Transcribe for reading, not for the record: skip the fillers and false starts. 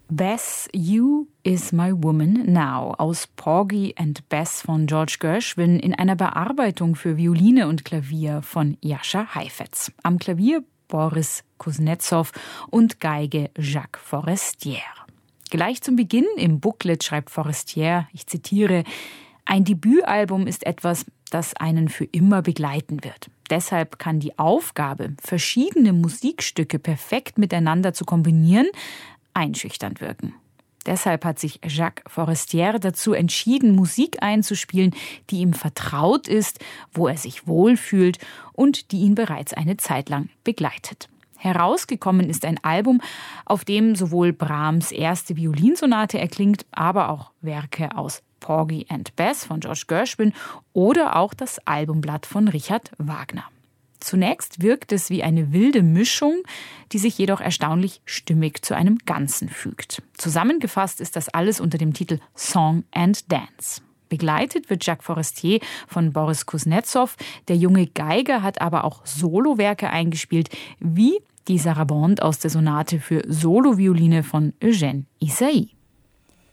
Bess, You is My Woman Now aus Porgy and Bess von George Gershwin in einer Bearbeitung für Violine und Klavier von Jascha Heifetz. Am Klavier Boris Kuznetsov und Geige Jacques Forestier. Gleich zum Beginn im Booklet schreibt Forestier, ich zitiere, ein Debütalbum ist etwas, das einen für immer begleiten wird. Deshalb kann die Aufgabe, verschiedene Musikstücke perfekt miteinander zu kombinieren, einschüchternd wirken. Deshalb hat sich Jacques Forestier dazu entschieden, Musik einzuspielen, die ihm vertraut ist, wo er sich wohlfühlt und die ihn bereits eine Zeit lang begleitet. Herausgekommen ist ein Album, auf dem sowohl Brahms' erste Violinsonate erklingt, aber auch Werke aus Porgy and Bess von George Gershwin oder auch das Albumblatt von Richard Wagner. Zunächst wirkt es wie eine wilde Mischung, die sich jedoch erstaunlich stimmig zu einem Ganzen fügt. Zusammengefasst ist das alles unter dem Titel Song and Dance. Begleitet wird Jacques Forestier von Boris Kuznetsov. Der junge Geiger hat aber auch Solowerke eingespielt, wie die Sarabande aus der Sonate für Solovioline von Eugène Ysaÿe.